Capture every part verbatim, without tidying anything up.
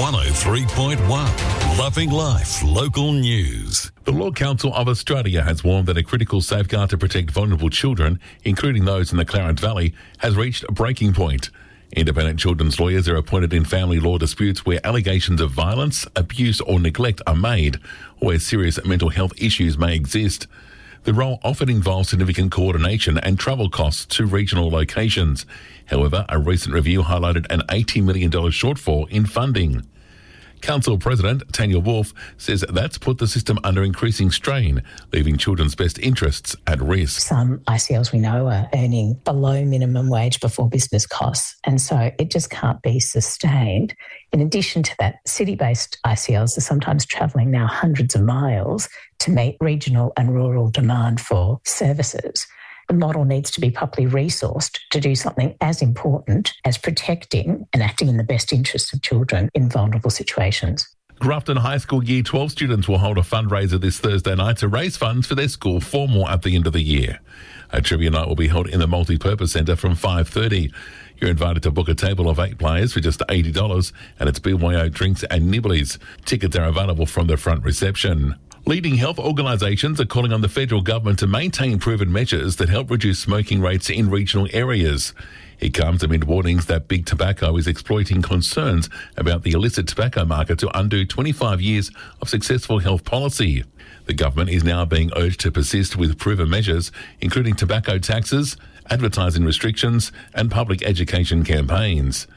one oh three point one. Loving Life Local News. The Law Council of Australia has warned that a critical safeguard to protect vulnerable children, including those in the Clarence Valley, has reached a breaking point. Independent children's lawyers are appointed in family law disputes where allegations of violence, abuse or neglect are made, or where serious mental health issues may exist. The role often involves significant coordination and travel costs to regional locations. However, a recent review highlighted an eighty million dollars shortfall in funding. Council President Tanya Wolf says that's put the system under increasing strain, leaving children's best interests at risk. Some I C Ls we know are earning below minimum wage before business costs, and so it just can't be sustained. In addition to that, city-based I C Ls are sometimes travelling now hundreds of miles to meet regional and rural demand for services. The model needs to be properly resourced to do something as important as protecting and acting in the best interests of children in vulnerable situations. Grafton High School Year twelve students will hold a fundraiser this Thursday night to raise funds for their school formal at the end of the year. A trivia night will be held in the Multipurpose Centre from five thirty. You're invited to book a table of eight players for just eighty dollars, and it's B Y O drinks and nibblies. Tickets are available from the front reception. Leading health organisations are calling on the federal government to maintain proven measures that help reduce smoking rates in regional areas. It comes amid warnings that big tobacco is exploiting concerns about the illicit tobacco market to undo twenty-five years of successful health policy. The government is now being urged to persist with proven measures, including tobacco taxes, advertising restrictions and public education campaigns.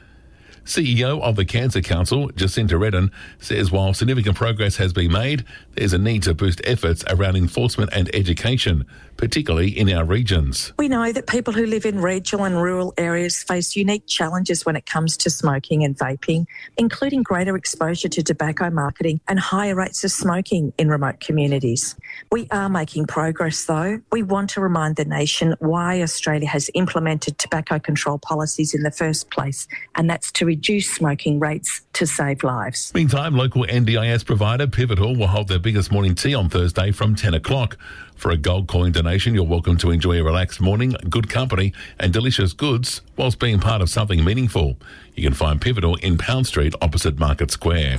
C E O of the Cancer Council, Jacinta Redden, says while significant progress has been made, there's a need to boost efforts around enforcement and education, particularly in our regions. We know that people who live in regional and rural areas face unique challenges when it comes to smoking and vaping, including greater exposure to tobacco marketing and higher rates of smoking in remote communities. We are making progress, though. We want to remind the nation why Australia has implemented tobacco control policies in the first place, and that's to reduce smoking rates to save lives. Meantime, local N D I S provider Pivotal will hold their biggest morning tea on Thursday from ten o'clock. For a gold coin donation, you're welcome to enjoy a relaxed morning, good company and delicious goods whilst being part of something meaningful. You can find Pivotal in Pound Street opposite Market Square.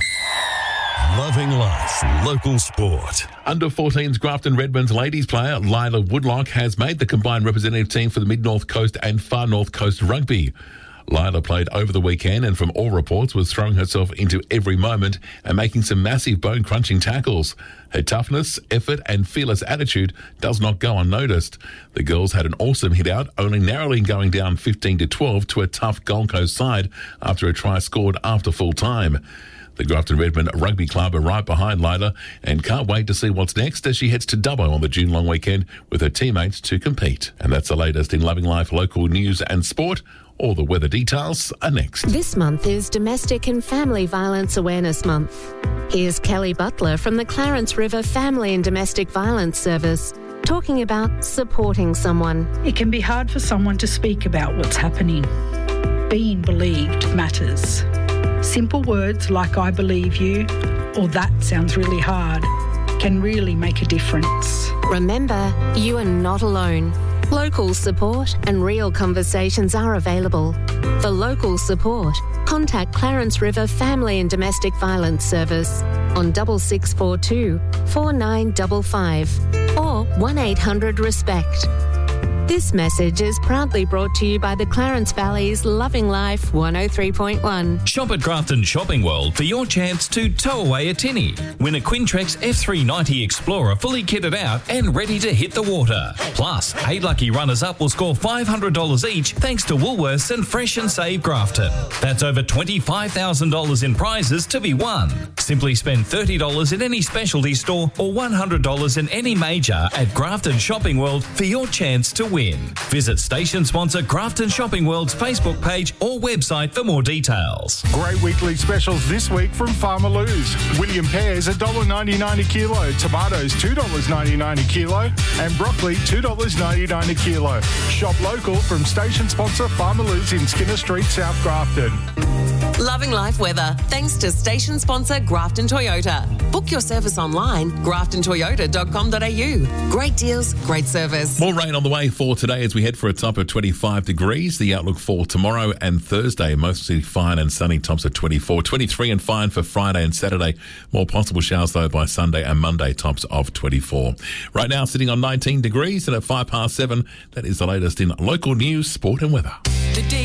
Loving Life Local Sport. Under fourteens Grafton Redmonds ladies player Lila Woodlock has made the combined representative team for the Mid-North Coast and Far North Coast Rugby. Lila played over the weekend and from all reports was throwing herself into every moment and making some massive bone-crunching tackles. Her toughness, effort and fearless attitude does not go unnoticed. The girls had an awesome hit-out, only narrowly going down fifteen to twelve to a tough Gold Coast side after a try scored after full time. The Grafton Redmond Rugby Club are right behind Lila and can't wait to see what's next as she heads to Dubbo on the June long weekend with her teammates to compete. And that's the latest in Loving Life local news and sport. All the weather details are next. This month is Domestic and Family Violence Awareness Month. Here's Kelly Butler from the Clarence River Family and Domestic Violence Service talking about supporting someone. It can be hard for someone to speak about what's happening. Being believed matters. Simple words like "I believe you" or "that sounds really hard" can really make a difference. Remember, you are not alone. Local support and real conversations are available. For local support, contact Clarence River Family and Domestic Violence Service on six six four two, four nine five five or one eight hundred RESPECT. This message is proudly brought to you by the Clarence Valley's Loving Life one oh three point one. Shop at Grafton Shopping World for your chance to tow away a tinny. Win a Quintrex F three ninety Explorer fully kitted out and ready to hit the water. Plus, eight lucky runners-up will score five hundred dollars each thanks to Woolworths and Fresh and Save Grafton. That's over twenty-five thousand dollars in prizes to be won. Simply spend thirty dollars in any specialty store or one hundred dollars in any major at Grafton Shopping World for your chance to win. Visit station sponsor Grafton Shopping World's Facebook page or website for more details. Great weekly specials this week from Farmer Lou's. William pears one dollar ninety-nine a kilo, tomatoes two dollars ninety-nine a kilo and broccoli two dollars ninety-nine a kilo. Shop local from station sponsor Farmer Lou's in Skinner Street, South Grafton. Love Loving Life weather, thanks to station sponsor Grafton Toyota. Book your service online, grafton toyota dot com dot a u. Great deals, great service. More rain on the way for today as we head for a top of twenty-five degrees. The outlook for tomorrow and Thursday, mostly fine and sunny, tops of twenty-four, twenty-three and fine for Friday and Saturday. More possible showers though by Sunday and Monday, tops of twenty-four. Right now sitting on nineteen degrees, and at five past seven, that is the latest in local news, sport and weather.